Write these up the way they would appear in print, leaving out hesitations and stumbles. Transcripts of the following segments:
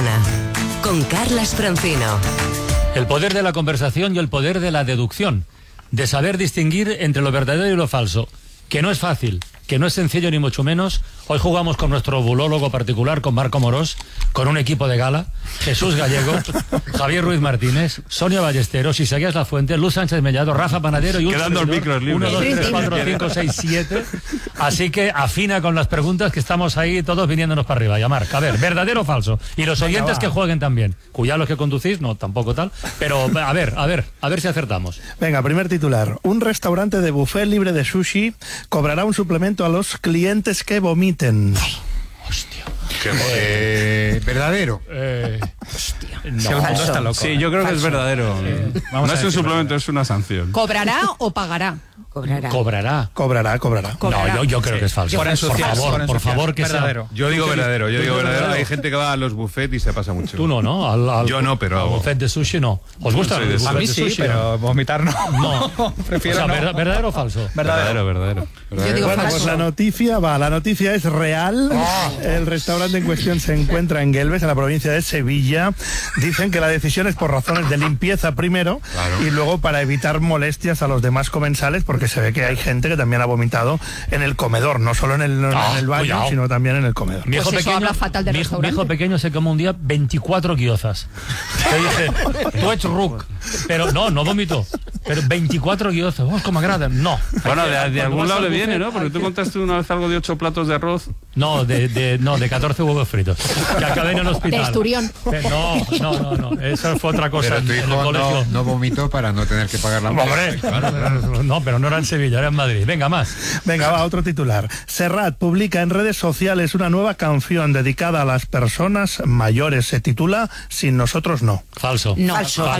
Mañana, con Carlas Francino. El poder de la conversación y el poder de la deducción, de saber distinguir entre lo verdadero y lo falso, que no es fácil, que no es sencillo ni mucho menos. Hoy jugamos con nuestro bulólogo particular, con Marco Morós, con un equipo de gala, Jesús Gallego, Javier Ruiz Martínez, Sonia Ballesteros, Isaías Lafuente, Luz Sánchez Mellado, Rafa Panadero y un quedando el micro libre. 1, 2, 3, 4, 5, 6, 7. Así que afina con las preguntas, que estamos ahí todos viniéndonos para arriba. Llamar, a ver, ¿verdadero o falso? Y los oyentes que jueguen también. Cuidado los que conducís, no, tampoco tal. Pero a ver si acertamos. Venga, primer titular. Un restaurante de buffet libre de sushi cobrará un suplemento a los clientes que vomiten. Hostia. ¿Verdadero? No, sí, yo creo que es verdadero. No es un suplemento, es una sanción. ¿Cobrará o pagará? Cobrará. No, yo creo que es falso. Por favor, que verdadero. sea. Yo digo verdadero. Hay gente que va a los buffets y se pasa mucho. Tú no. Yo no, pero al buffet de sushi no. ¿Os gusta? A mí sí, pero vomitar no. No. Prefiero no. ¿Verdadero o falso? Verdadero. Yo digo Bueno, falso. pues la noticia es real. El restaurante en cuestión se encuentra en Guelves, en la provincia de Sevilla. Dicen que la decisión es por razones de limpieza primero, y luego para evitar molestias a los demás comensales, porque se ve que hay gente que también ha vomitado en el comedor, no solo en el baño, cuidado, sino también en el comedor. Mi Pues eso habla fatal del mi restaurante. hijo pequeño se come un día 24 guiozas. Te dice, tú ets ruc. Pero no vomitó. Pero 24 guiozas, ¿cómo agradan? No. Bueno, de algún lado le viene, ¿no? Porque tú contaste una vez algo de 8 platos de arroz. No, de 14 huevos fritos. Que acabé en el hospital. De esturión. No. Eso fue otra cosa. Pero tu en el hijo colegio. no vomitó para no tener que pagar la multa. Hombre, no, pero no era en Sevilla, era en Madrid. Venga, más. Venga, va, otro titular. Serrat publica en redes sociales una nueva canción dedicada a las personas mayores. Se titula Sin nosotros no. Falso. No.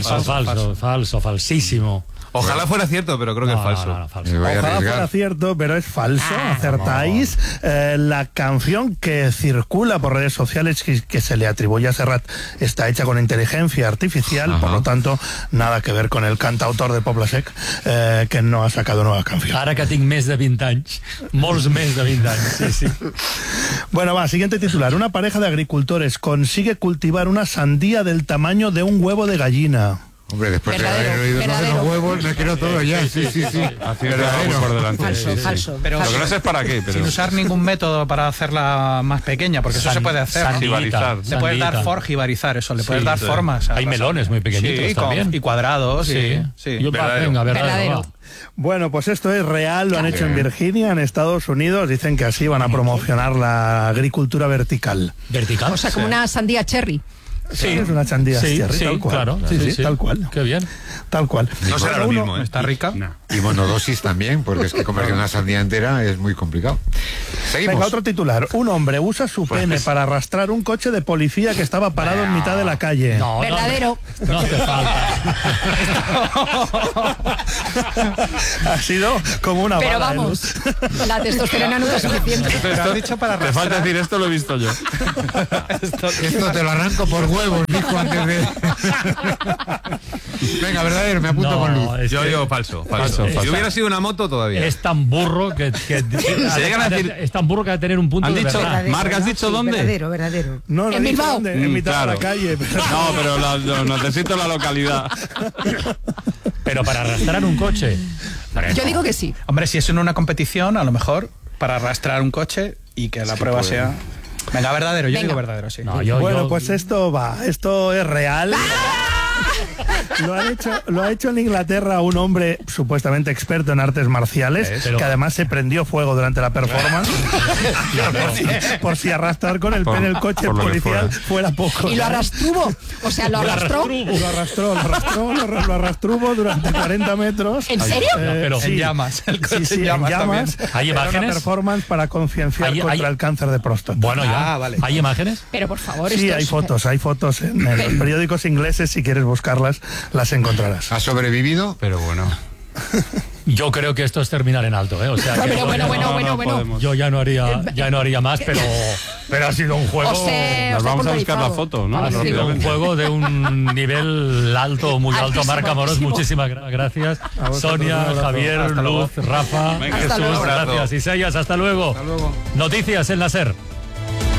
Falso, falsísimo. Ojalá fuera cierto, pero creo que es falso. No, falso. Me voy a Ojalá arriesgar. fuera cierto, pero es falso. Acertáis. La canción que circula por redes sociales que se le atribuye a Serrat está hecha con inteligencia artificial, por lo tanto, nada que ver con el cantautor de Pobla Sec, que no ha sacado nueva canción. Ara que tinc més de 20 anys. Molts més de 20 anys, sí. Bueno, va, siguiente titular. Una pareja de agricultores consigue cultivar una sandía del tamaño de un huevo de gallina. Hombre, después de haber oído lo de los huevos, me quiero todo ya. Sí. Vamos por delante. Falso. Pero Lo que no sé es para qué, pero... sin usar ningún método para hacerla más pequeña, porque eso se puede hacer, ¿no? Jibarizar. Le puedes dar jibarizar, eso, le puedes dar formas. Hay melones muy pequeñitos sí, también. Y cuadrados. Sí. Verdadero. Verdadero. Va. Bueno, pues esto es real, lo han hecho en Virginia, en Estados Unidos. Dicen que así van a promocionar la agricultura vertical. ¿Vertical? O sea, como una sandía cherry. Sí, es una sandía cherry, tal cual. Claro. Sí. Tal cual. Qué bien. Tal cual. No será lo mismo, ¿eh? ¿Está rica? No. Y monodosis también, porque es que comer una sandía entera es muy complicado. Seguimos. Venga, otro titular. Un hombre usa su pene para arrastrar un coche de policía que estaba parado en mitad de la calle. No, Verdadero. No hace falta. Ha sido como una Pero bala, vamos, la testosterona no es suficiente. Pero has dicho para Te falta decir esto, lo he visto yo. Esto te lo arranco por huevos, dijo antes de... Venga, verdadero, me apunto con Luz. es Yo que digo falso. Falso. Si hubiera sido una moto, todavía. es tan burro que llegan a decir- es tan burro que ha de tener un punto Han de dicho- verdad. Marc, ¿has dicho dónde? Verdadero. No, En dice Bilbao. dónde, en mitad de Claro. la calle. No, pero necesito la localidad. Pero para arrastrar un coche. Yo digo que sí. Hombre, si es en una competición, a lo mejor para arrastrar un coche y que la prueba sea... Venga, verdadero, yo Venga. digo verdadero, sí. No, Bueno, pues esto es real. Lo ha hecho en Inglaterra un hombre supuestamente experto en artes marciales, Pero- que además se prendió fuego durante la performance por si arrastrar con el pene el coche por lo que policial fuera poco. Y lo arrastró. O sea, lo arrastró. Lo arrastró durante 40 metros. ¿En serio? Pero- sí. En llamas, el coche Sí, en llamas también. ¿Hay Era imágenes? una performance para concienciar contra el cáncer de próstata. Bueno, ya. vale. ¿Hay imágenes? Pero por favor, Sí, esto hay fotos en los periódicos ingleses, si quieres buscarlas, las encontrarás. ¿Ha sobrevivido? Pero bueno. Yo creo que esto es terminar en alto, ¿eh? O sea, que Pero bueno. podemos. yo ya no haría más, pero ha sido un juego. José, Nos os he vamos a buscar la puntualizado. foto, ¿no? Ha sido un juego de un nivel alto, muy alto. Altísimo, Marc Amorós, altísimo. muchísimas gracias. vosotros, Sonia, un abrazo. Javier, Hasta luego. Luz, Rafa, Venga, Jesús, hasta luego. gracias. Isaías, hasta luego. Noticias en la SER.